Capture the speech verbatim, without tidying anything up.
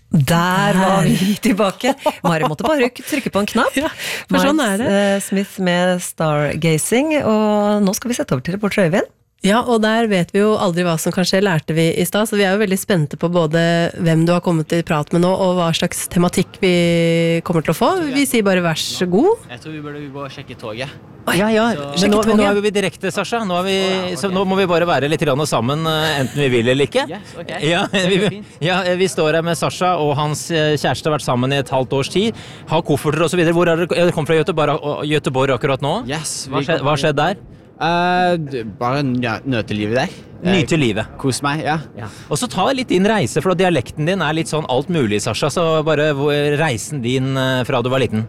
Der var vi tilbake. Mari måtte bare trykke på en knapp. Ja, for sånn er det. Miles Smith med Stargazing, og nå skal vi sette over til reporter Øyvind. Ja, og der vet vi jo aldri hva som kan skje, lærte vi i stad, så vi er jo veldig spente på både hvem du har kommet til prat med nå, og hva slags tematikk vi kommer til å få. Vi sier bare vær så god. Jeg tror vi burde gå og sjekke toget. Ja, ja, Så- men nå, nå er vi direkte, Sasha. Nå, er vi, så nå må vi bare være litt grann sammen, enten vi vil eller ikke. Yes, ok. Ja, Det vi, blir fint. ja, vi står her med Sasha og hans eh, kjæreste har vært sammen i et halvt års tid. Har kofferter og så videre. Hvor er det? Jeg kom fra Göteborg, Göteborg akkurat nå. Yes, Hva skjedde, hva skjedde der? Uh, bare ja, nøte livet der. Nyte livet. Kos meg, ja. Og så ta litt din reise, for dialekten din er litt sånn alt mulig, Sasha. Så bare hvor- reisen din eh, fra du var liten.